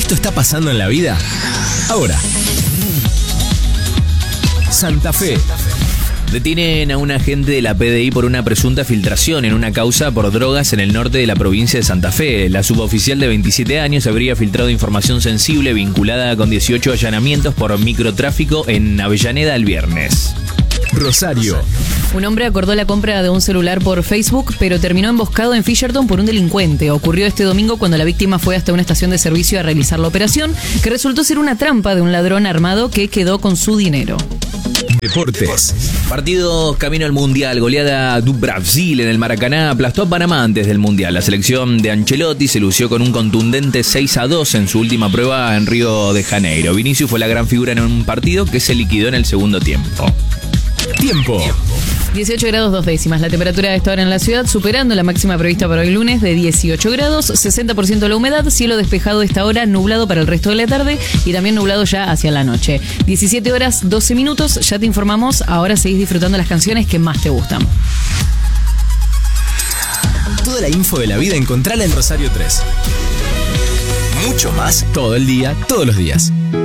Esto está pasando en la vida ahora. Santa Fe. Detienen a un agente de la PDI por una presunta filtración en una causa por drogas en el norte de la provincia de Santa Fe. La suboficial de 27 años habría filtrado información sensible vinculada con 18 allanamientos por microtráfico en Avellaneda el viernes. Rosario. Un hombre acordó la compra de un celular por Facebook, pero terminó emboscado en Fisherton por un delincuente. Ocurrió este domingo cuando la víctima fue hasta una estación de servicio a realizar la operación, que resultó ser una trampa de un ladrón armado que quedó con su dinero. Deportes. Partido camino al Mundial. Goleada do Brasil en el Maracaná aplastó a Panamá antes del Mundial. La selección de Ancelotti se lució con un contundente 6-2 en su última prueba en Río de Janeiro. Vinicius fue la gran figura en un partido que se liquidó en el segundo tiempo. Tiempo. 18 grados 2 décimas. La temperatura de esta hora en la ciudad, superando la máxima prevista para hoy lunes de 18 grados, 60% la humedad, cielo despejado esta hora, nublado para el resto de la tarde y también nublado ya hacia la noche. 17 horas 12 minutos, ya te informamos, ahora seguís disfrutando las canciones que más te gustan. Toda la info de la vida encontrala en Rosario 3. Mucho más todo el día, todos los días.